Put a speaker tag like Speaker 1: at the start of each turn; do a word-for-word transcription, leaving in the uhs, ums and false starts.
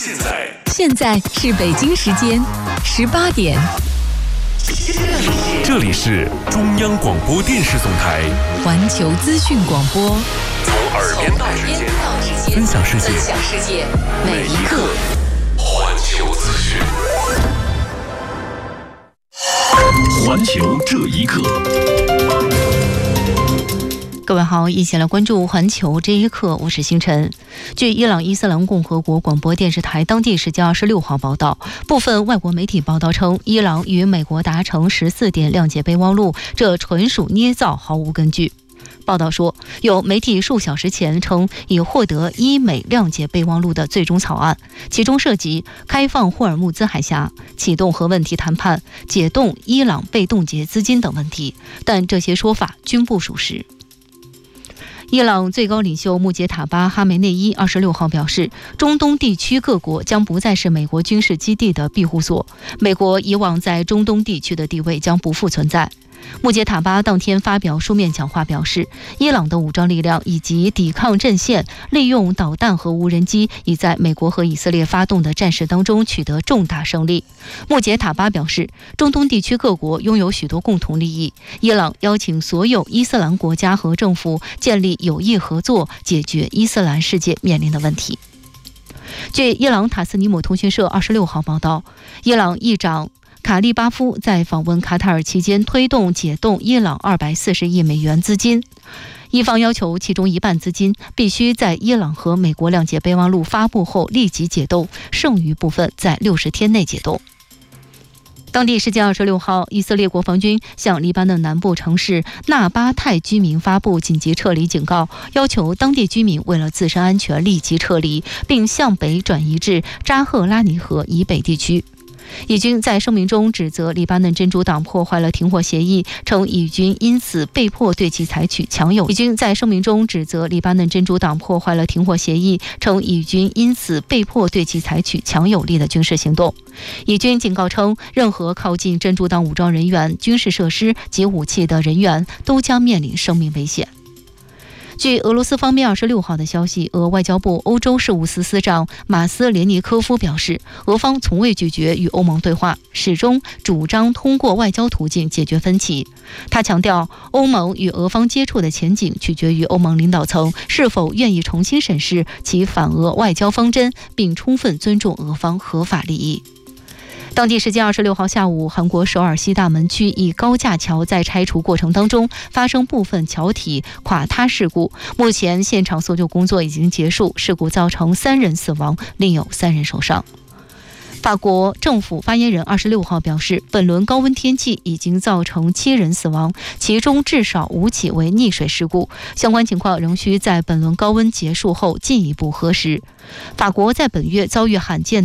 Speaker 1: 现在
Speaker 2: 现在是北京时间十八点。
Speaker 1: 这里是中央广播电视总台
Speaker 2: 环球资讯广播，
Speaker 1: 从耳边到指尖，分享世界，每一刻环球资讯。环球这一刻。
Speaker 3: 各位好，一起来关注环球这一刻，我是星辰。据伊朗伊斯兰共和国广播电视台当地时间二十六号报道，部分外国媒体报道称，伊朗与美国达成十四点谅解备忘录，这纯属捏造，毫无根据。报道说，有媒体数小时前称已获得伊美谅解备忘录的最终草案，其中涉及开放霍尔木兹海峡、启动核问题谈判、解冻伊朗被冻结资金等问题，但这些说法均不属实。伊朗最高领袖穆杰塔巴·哈梅内伊二十六号表示，中东地区各国将不再是美国军事基地的庇护所，美国以往在中东地区的地位将不复存在。穆杰塔巴当天发表书面讲话表示，伊朗的武装力量以及抵抗阵线利用导弹和无人机，已在美国和以色列发动的战事当中取得重大胜利。穆杰塔巴表示，中东地区各国拥有许多共同利益，伊朗邀请所有伊斯兰国家和政府建立有益合作，解决伊斯兰世界面临的问题。据伊朗塔斯尼姆通讯社二十六号报道，伊朗议长卡利巴夫在访问卡塔尔期间推动解冻伊朗二百四十亿美元资金，伊方要求其中一半资金必须在伊朗和美国谅解备忘录发布后立即解冻，剩余部分在六十天内解冻。当地时间二十六号，以色列国防军向黎巴嫩南部城市纳巴泰居民发布紧急撤离警告，要求当地居民为了自身安全立即撤离，并向北转移至扎赫拉尼河以北地区。以军在声明中指责黎巴嫩真主党破坏了停火协议，称以军因此被迫对其采取强有。以军在声明中指责黎巴嫩真主党破坏了停火协议，称以军因此被迫对其采取强有力的军事行动。以军警告称，任何靠近真主党武装人员、军事设施及武器的人员都将面临生命危险。据俄罗斯方面二十六号的消息，俄外交部欧洲事务司司长马斯连尼科夫表示，俄方从未拒绝与欧盟对话，始终主张通过外交途径解决分歧。他强调，欧盟与俄方接触的前景取决于欧盟领导层是否愿意重新审视其反俄外交方针，并充分尊重俄方合法利益。当地时间二十六号下午，韩国首尔西大门区一高架桥在拆除过程当中发生部分桥体垮塌事故，目前现场搜救工作已经结束，事故造成三人死亡，另有三人受伤。法国政府发言人二十六号表示，本轮高温天气已经造成七人死亡，其中至少五起为溺水事故，相关情况仍需在本轮高温结束后进一步核实。法国在本月遭遇罕见